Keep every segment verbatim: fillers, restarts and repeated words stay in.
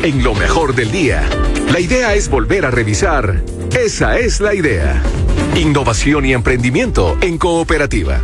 en lo mejor del día. La idea es volver a revisar. Esa es la idea. Innovación y emprendimiento en cooperativa.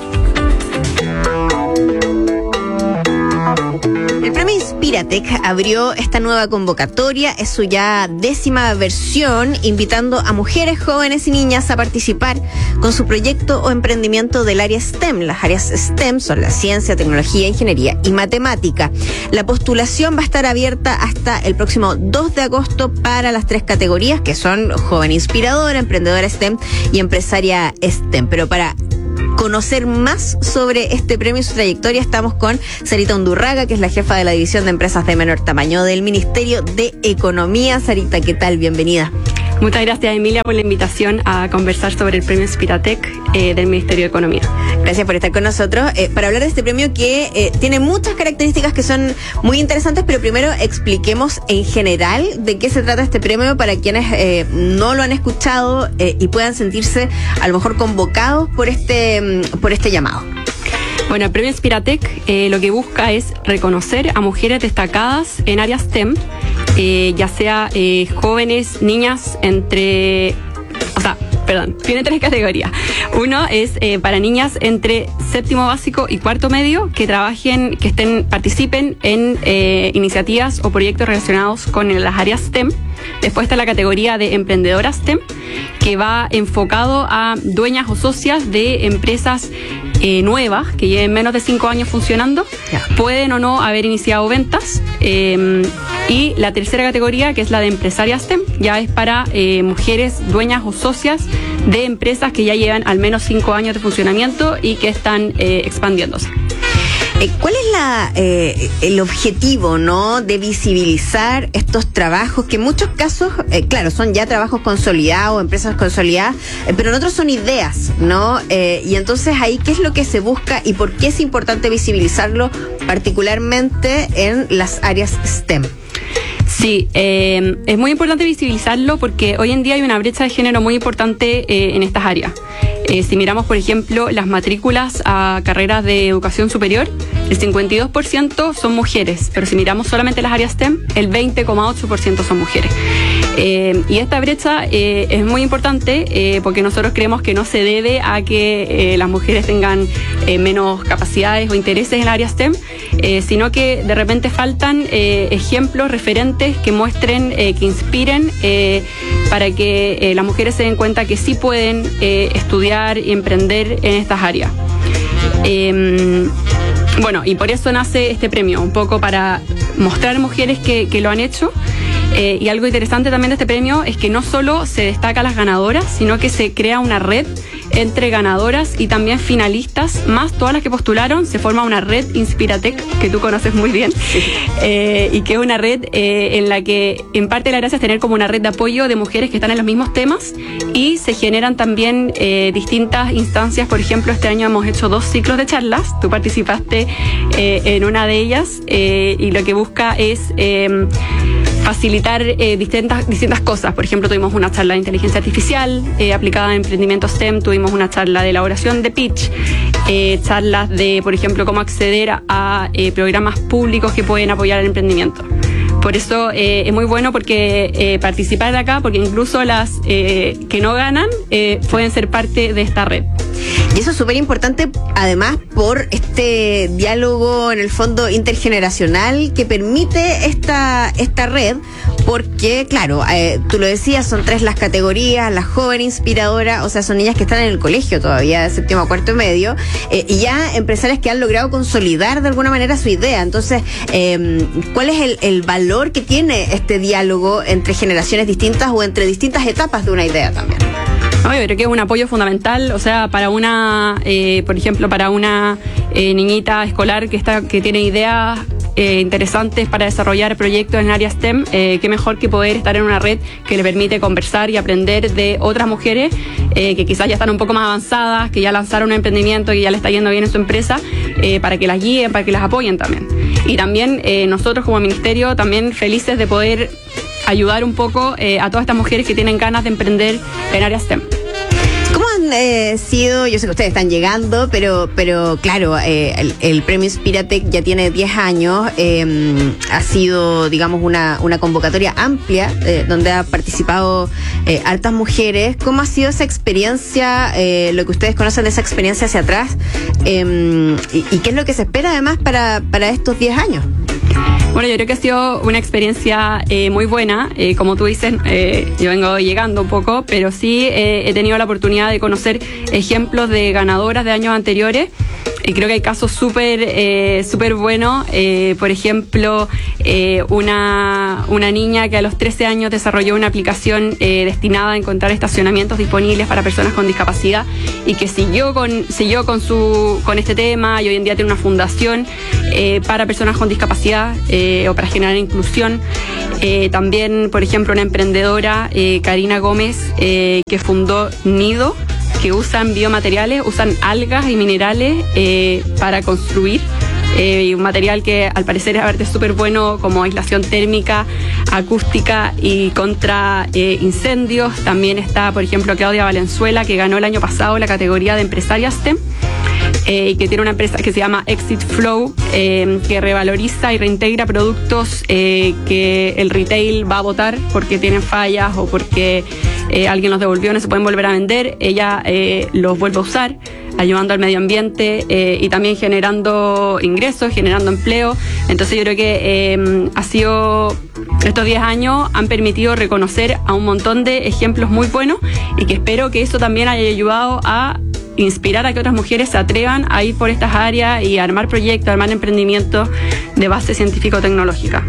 El premio Inspiratec abrió esta nueva convocatoria, es su ya décima versión, invitando a mujeres, jóvenes y niñas a participar con su proyecto o emprendimiento del área STEM. Las áreas STEM son la ciencia, tecnología, ingeniería y matemática. La postulación va a estar abierta hasta el próximo dos de agosto para las tres categorías, que son joven inspiradora, emprendedora STEM y empresaria STEM. Pero para conocer más sobre este premio y su trayectoria, estamos con Sarita Undurraga, que es la jefa de la División de Empresas de Menor Tamaño del Ministerio de Economía. Sarita, ¿qué tal? Bienvenida. Muchas gracias, Emilia, por la invitación a conversar sobre el premio Inspiratec eh, del Ministerio de Economía. Gracias por estar con nosotros eh, para hablar de este premio que eh, tiene muchas características que son muy interesantes, pero primero expliquemos en general de qué se trata este premio para quienes eh, no lo han escuchado eh, y puedan sentirse a lo mejor convocados por este, por este llamado. Bueno, el premio Inspiratec eh, lo que busca es reconocer a mujeres destacadas en áreas STEM, eh, ya sea eh, jóvenes, niñas, entre... O sea, perdón, tiene tres categorías. Uno es eh, para niñas entre séptimo básico y cuarto medio que trabajen, que estén, participen en eh, iniciativas o proyectos relacionados con las áreas STEM. Después está la categoría de emprendedoras STEM, que va enfocado a dueñas o socias de empresas eh, nuevas, que lleven menos de cinco años funcionando, yeah. Pueden o no haber iniciado ventas. Eh, y la tercera categoría, que es la de empresarias STEM, ya es para eh, mujeres dueñas o socias de empresas que ya llevan al menos cinco años de funcionamiento y que están eh, expandiéndose. ¿Cuál es la, eh, el objetivo, no, de visibilizar estos trabajos que en muchos casos, eh, claro, son ya trabajos consolidados, empresas consolidadas, eh, pero en otros son ideas, ¿no? Eh, y entonces ahí, ¿qué es lo que se busca y por qué es importante visibilizarlo, particularmente en las áreas STEM? Sí, eh, es muy importante visibilizarlo porque hoy en día hay una brecha de género muy importante eh, en estas áreas. Eh, si miramos, por ejemplo, las matrículas a carreras de educación superior, el cincuenta y dos por ciento son mujeres, pero si miramos solamente las áreas STEM, el veinte coma ocho por ciento son mujeres. Eh, y esta brecha eh, es muy importante eh, porque nosotros creemos que no se debe a que eh, las mujeres tengan eh, menos capacidades o intereses en el área STEM, eh, sino que de repente faltan eh, ejemplos, referentes que muestren, eh, que inspiren eh, para que eh, las mujeres se den cuenta que sí pueden eh, estudiar y emprender en estas áreas. Eh, bueno, y por eso nace este premio, un poco para mostrar mujeres que, que lo han hecho. Eh, y algo interesante también de este premio es que no solo se destaca a las ganadoras, sino que se crea una red entre ganadoras y también finalistas, más todas las que postularon. Se forma una red Inspiratec, que tú conoces muy bien, eh, y que es una red eh, en la que en parte la gracia es tener como una red de apoyo de mujeres que están en los mismos temas, y se generan también eh, distintas instancias. Por ejemplo, este año hemos hecho dos ciclos de charlas, tú participaste eh, en una de ellas, eh, y lo que busca es eh, facilitar eh, distintas, distintas cosas. Por ejemplo, tuvimos una charla de inteligencia artificial eh, aplicada a emprendimiento STEM, tuvimos una charla de elaboración de pitch, eh, charlas de, por ejemplo, cómo acceder a, a eh, programas públicos que pueden apoyar el emprendimiento. Por eso eh, es muy bueno porque eh, participar de acá, porque incluso las eh, que no ganan eh, pueden ser parte de esta red. Y eso es súper importante, además, por este diálogo, en el fondo, intergeneracional que permite esta, esta red, porque, claro, eh, tú lo decías, son tres las categorías: la joven inspiradora, o sea, son niñas que están en el colegio todavía, de séptimo a cuarto medio, eh, y ya empresarias que han logrado consolidar de alguna manera su idea. Entonces, eh, ¿cuál es el, el valor que tiene este diálogo entre generaciones distintas o entre distintas etapas de una idea también? No, yo creo que es un apoyo fundamental, o sea, para una, eh, por ejemplo, para una eh, niñita escolar que está, que tiene ideas eh, interesantes para desarrollar proyectos en el área STEM, eh, qué mejor que poder estar en una red que le permite conversar y aprender de otras mujeres eh, que quizás ya están un poco más avanzadas, que ya lanzaron un emprendimiento, que ya le está yendo bien en su empresa, eh, para que las guíen, para que las apoyen también. Y también eh, nosotros como ministerio también felices de poder ayudar un poco eh, a todas estas mujeres que tienen ganas de emprender en área STEM. ¿Cómo han eh, sido, yo sé que ustedes están llegando, pero, pero claro, eh, el, el premio Inspiratec ya tiene diez años, eh, ha sido, digamos, una, una convocatoria amplia, eh, donde ha participado eh, hartas mujeres. ¿Cómo ha sido esa experiencia, eh, lo que ustedes conocen de esa experiencia hacia atrás? Eh, y, ¿Y qué es lo que se espera además para, para estos diez años? Bueno, yo creo que ha sido una experiencia eh, muy buena. Eh, como tú dices, eh, yo vengo llegando un poco, pero sí eh, he tenido la oportunidad de conocer ejemplos de ganadoras de años anteriores. Y creo que hay casos súper eh, súper buenos. Eh, por ejemplo, eh, una, una niña que a los trece años desarrolló una aplicación eh, destinada a encontrar estacionamientos disponibles para personas con discapacidad y que siguió con siguió con su con este tema y hoy en día tiene una fundación eh, para personas con discapacidad eh, o para generar inclusión. Eh, también, por ejemplo, una emprendedora, eh, Karina Gómez, eh, que fundó Nido, que usan biomateriales, usan algas y minerales eh, para construir. Eh, y un material que al parecer es súper bueno como aislación térmica, acústica y contra eh, incendios. También está, por ejemplo, Claudia Valenzuela, que ganó el año pasado la categoría de empresaria STEM. Eh, y que tiene una empresa que se llama Exit Flow, eh, que revaloriza y reintegra productos eh, que el retail va a botar porque tienen fallas o porque eh, alguien los devolvió, no se pueden volver a vender. Ella eh, los vuelve a usar, ayudando al medio ambiente eh, y también generando ingresos, generando empleo. Entonces yo creo que eh, ha sido, estos diez años han permitido reconocer a un montón de ejemplos muy buenos y que espero que eso también haya ayudado a inspirar a que otras mujeres se atrevan a ir por estas áreas y armar proyectos, armar emprendimientos de base científico-tecnológica.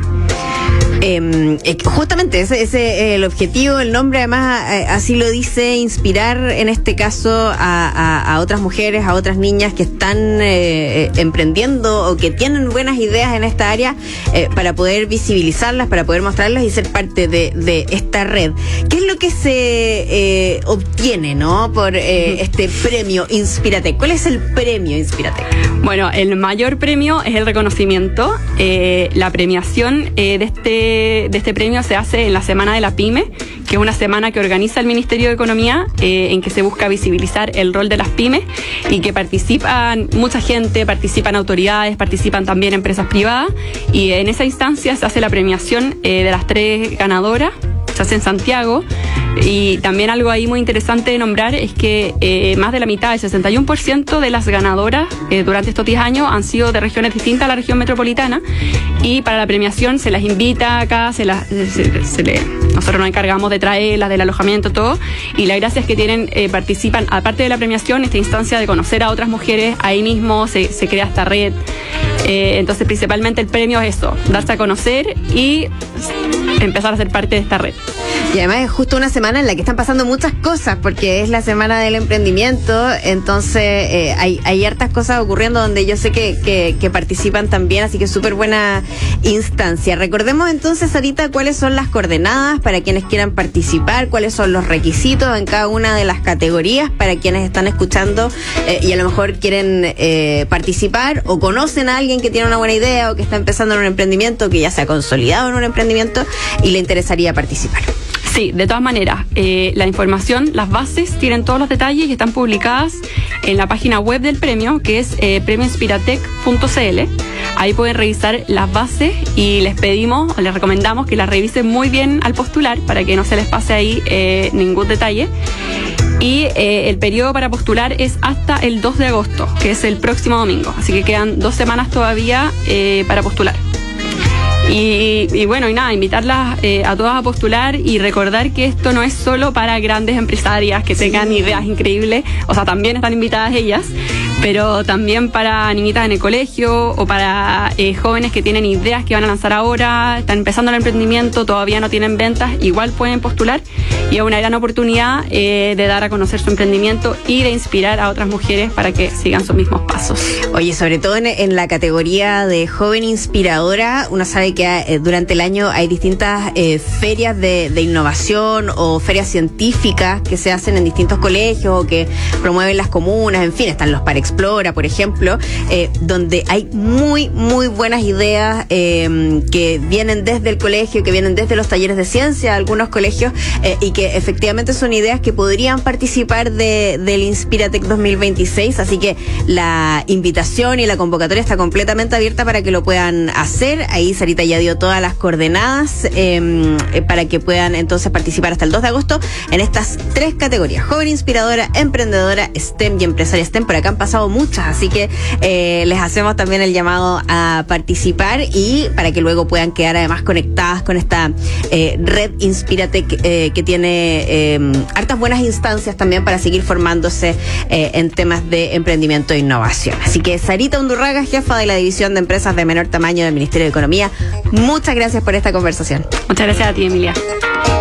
Eh, justamente ese es eh, el objetivo, el nombre además eh, así lo dice, inspirar en este caso a, a, a otras mujeres, a otras niñas que están eh, emprendiendo o que tienen buenas ideas en esta área eh, para poder visibilizarlas, para poder mostrarlas y ser parte de, de esta red. ¿Qué es lo que se eh, obtiene, no, por eh, este premio Inspiratec? ¿Cuál es el premio Inspiratec? Bueno, el mayor premio es el reconocimiento. Eh, la premiación eh, de este de este premio se hace en la Semana de la Pyme, que es una semana que organiza el Ministerio de Economía, eh, en que se busca visibilizar el rol de las pymes y que participan mucha gente, participan autoridades, participan también empresas privadas, y en esa instancia se hace la premiación eh, de las tres ganadoras. Se hace en Santiago. Y también algo ahí muy interesante de nombrar es que eh, más de la mitad, el sesenta y uno por ciento de las ganadoras eh, durante estos diez años han sido de regiones distintas a la región metropolitana, y para la premiación se las invita acá, se las, se, se le, nosotros nos encargamos de traerlas, del alojamiento, todo, y la gracia es que tienen, eh, participan, aparte de la premiación, esta instancia de conocer a otras mujeres, ahí mismo se, se crea esta red. Eh, entonces principalmente el premio es eso, darse a conocer y empezar a ser parte de esta red. Y además es justo una semana en la que están pasando muchas cosas, porque es la semana del emprendimiento, entonces eh, hay, hay hartas cosas ocurriendo donde yo sé que, que, que participan también, así que súper buena instancia. Recordemos entonces, Sarita, cuáles son las coordenadas para quienes quieran participar, cuáles son los requisitos en cada una de las categorías para quienes están escuchando eh, y a lo mejor quieren eh, participar o conocen a alguien que tiene una buena idea o que está empezando en un emprendimiento, que ya se ha consolidado en un emprendimiento y le interesaría participar. Sí, de todas maneras, eh, la información, las bases, tienen todos los detalles y están publicadas en la página web del premio, que es eh, premio inspiratec punto c l. Ahí pueden revisar las bases y les pedimos, o les recomendamos que las revisen muy bien al postular para que no se les pase ahí eh, ningún detalle. Y eh, el periodo para postular es hasta el dos de agosto, que es el próximo domingo. Así que quedan dos semanas todavía eh, para postular. Y, y bueno, y nada, invitarlas eh, a todas a postular y recordar que esto no es solo para grandes empresarias que tengan sí. ideas increíbles, o sea, también están invitadas ellas, pero también para niñitas en el colegio o para eh, jóvenes que tienen ideas que van a lanzar ahora, están empezando el emprendimiento, todavía no tienen ventas, igual pueden postular y es una gran oportunidad eh, de dar a conocer su emprendimiento y de inspirar a otras mujeres para que sigan sus mismos pasos. Oye, sobre todo en, en la categoría de joven inspiradora, uno sabe que eh, durante el año hay distintas eh, ferias de, de innovación o ferias científicas que se hacen en distintos colegios o que promueven las comunas, en fin, están los Parexpo Explora, por ejemplo, eh, donde hay muy, muy buenas ideas eh, que vienen desde el colegio, que vienen desde los talleres de ciencia, algunos colegios, eh, y que efectivamente son ideas que podrían participar de, del Inspiratec dos mil veintiséis, así que la invitación y la convocatoria está completamente abierta para que lo puedan hacer. Ahí Sarita ya dio todas las coordenadas eh, para que puedan entonces participar hasta el dos de agosto en estas tres categorías: joven inspiradora, emprendedora, STEM y empresaria STEM. Por acá han pasado muchas, así que eh, les hacemos también el llamado a participar y para que luego puedan quedar además conectadas con esta eh, red Inspiratec eh, que tiene eh, hartas buenas instancias también para seguir formándose eh, en temas de emprendimiento e innovación. Así que Sarita Undurraga, jefa de la división de empresas de menor tamaño del Ministerio de Economía, muchas gracias por esta conversación. Muchas gracias a ti, Emilia.